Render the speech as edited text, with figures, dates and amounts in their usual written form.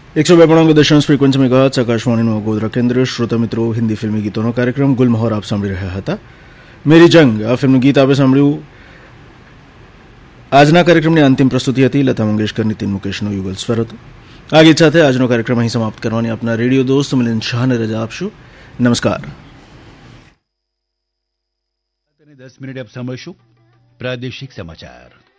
102.10 frequency megahertz આકાશવાણીનું Godhra કેન્દ્ર. શ્રોતા મિત્રો, હિન્દી ફિલ્મી ગીતોનો કાર્યક્રમ ગુલમહોર આપ સાંભળી રહ્યા હતા. મેરી જંગ આ ફિલ્મનું ગીત આપે સાંભળ્યું. આજના કાર્યક્રમની અંતિમ પ્રસ્તુતિ હતી લતા મંગેશકર, નીતિન મુકેશનો યુગલ સ્વર હતો. આ ગીત સાથે આજનો કાર્યક્રમ અહીં સમાપ્ત કરવાની આપના રેડિયો દોસ્ત મિલિંદ શાહને રજા આપશું. નમસ્કાર. 10 મિનિટ આપ સાંભળશું પ્રાદેશિક સમાચાર.